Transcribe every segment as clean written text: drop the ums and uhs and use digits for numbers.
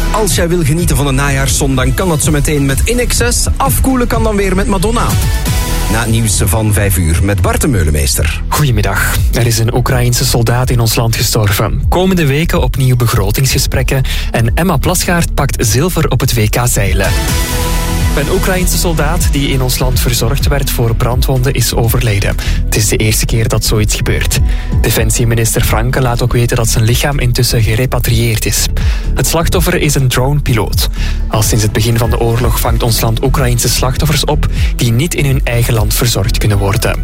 Als jij wil genieten van een najaarszon, dan kan dat zo meteen met InXS. Afkoelen kan dan weer met Madonna. Na het nieuws van 5 uur met Bart de Meulemeester. Goedemiddag. Er is een Oekraïense soldaat in ons land gestorven. Komende weken opnieuw begrotingsgesprekken. En Emma Plasgaard pakt zilver op het WK zeilen. Een Oekraïense soldaat die in ons land verzorgd werd voor brandwonden is overleden. Het is de eerste keer dat zoiets gebeurt. Defensieminister Franke laat ook weten dat zijn lichaam intussen gerepatrieerd is. Het slachtoffer is een dronepiloot. Al sinds het begin van de oorlog vangt ons land Oekraïense slachtoffers op die niet in hun eigen land verzorgd kunnen worden.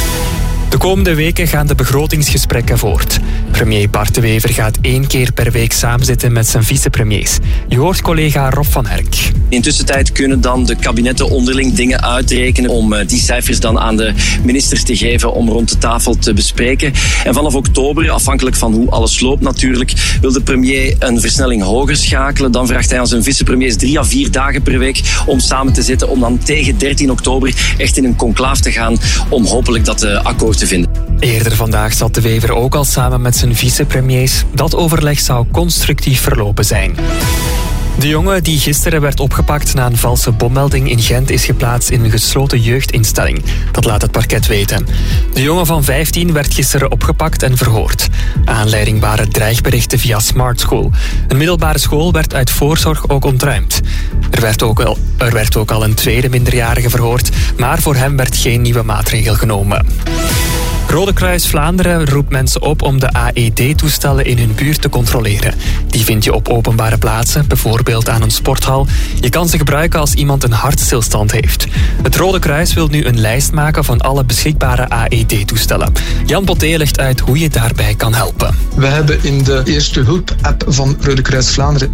De komende weken gaan de begrotingsgesprekken voort. Premier Bart de Wever gaat 1 keer per week samenzitten met zijn vicepremiers. Je hoort collega Rob van Herk. In tussentijd kunnen dan de kabinetten onderling dingen uitrekenen om die cijfers dan aan de ministers te geven om rond de tafel te bespreken. En vanaf oktober, afhankelijk van hoe alles loopt natuurlijk, wil de premier een versnelling hoger schakelen. Dan vraagt hij aan zijn vicepremiers 3 à 4 dagen per week om samen te zitten om dan tegen 13 oktober echt in een conclaaf te gaan om hopelijk dat akkoord te vinden. Eerder vandaag zat de Wever ook al samen met zijn vicepremiers. Dat overleg zou constructief verlopen zijn. De jongen die gisteren werd opgepakt na een valse bommelding in Gent is geplaatst in een gesloten jeugdinstelling. Dat laat het parket weten. De jongen van 15 werd gisteren opgepakt en verhoord. Aanleiding waren dreigberichten via Smart School. Een middelbare school werd uit voorzorg ook ontruimd. Er werd ook al een tweede minderjarige verhoord, maar voor hem werd geen nieuwe maatregel genomen. Rode Kruis Vlaanderen roept mensen op om de AED-toestellen in hun buurt te controleren. Die vind je op openbare plaatsen, bijvoorbeeld aan een sporthal. Je kan ze gebruiken als iemand een hartstilstand heeft. Het Rode Kruis wil nu een lijst maken van alle beschikbare AED-toestellen. Jan Poté legt uit hoe je daarbij kan helpen. We hebben in de eerste hulp-app van Rode Kruis Vlaanderen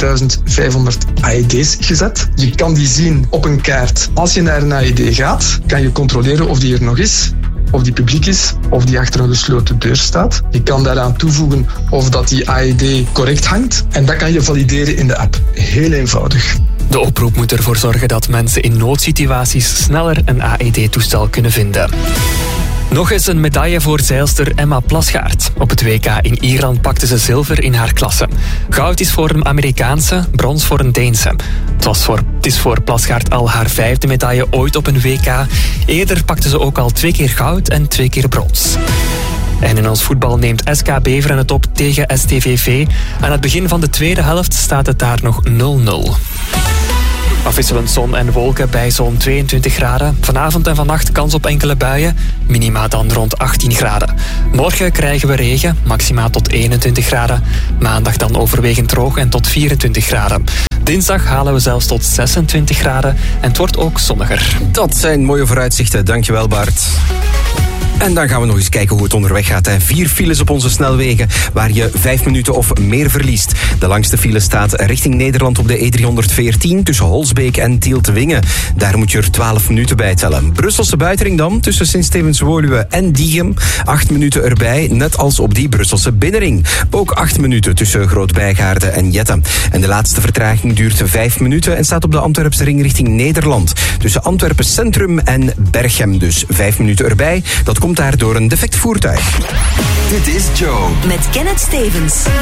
9500 AED's gezet. Je kan die zien op een kaart. Als je naar een AED gaat, kan je controleren of die er nog is, of die publiek is, of die achter een gesloten deur staat. Je kan daaraan toevoegen of dat die AED correct hangt. En dat kan je valideren in de app. Heel eenvoudig. De oproep moet ervoor zorgen dat mensen in noodsituaties sneller een AED-toestel kunnen vinden. Nog eens een medaille voor zeilster Emma Plasgaard. Op het WK in Ierland pakte ze zilver in haar klasse. Goud is voor een Amerikaanse, brons voor een Deense. Het is voor Plasgaard al haar 5e medaille ooit op een WK. Eerder pakte ze ook al 2 keer goud en 2 keer brons. En in ons voetbal neemt SK Beveren het op tegen STVV. Aan het begin van de tweede helft staat het daar nog 0-0. Afwisselend zon en wolken bij zo'n 22 graden. Vanavond en vannacht kans op enkele buien. Minima dan rond 18 graden. Morgen krijgen we regen, maxima tot 21 graden. Maandag dan overwegend droog en tot 24 graden. Dinsdag halen we zelfs tot 26 graden en het wordt ook zonniger. Dat zijn mooie vooruitzichten, dankjewel Bart. En dan gaan we nog eens kijken hoe het onderweg gaat. 4 files op onze snelwegen waar je 5 minuten of meer verliest. De langste file staat richting Nederland op de E314 tussen Holsbeek en Tielt-Wingen. Daar moet je er 12 minuten bij tellen. Brusselse buitenring dan tussen Sint-Stevens-Woluwe en Diegem. 8 minuten erbij, net als op die Brusselse binnenring. Ook 8 minuten tussen Groot-Bijgaarde en Jette. En de laatste vertraging duurt 5 minuten en staat op de Antwerpse ring richting Nederland. Tussen Antwerpen Centrum en Berchem. Dus 5 minuten erbij. Dat komt daar door een defect voertuig. Dit is Joe. Met Kenneth Stevens.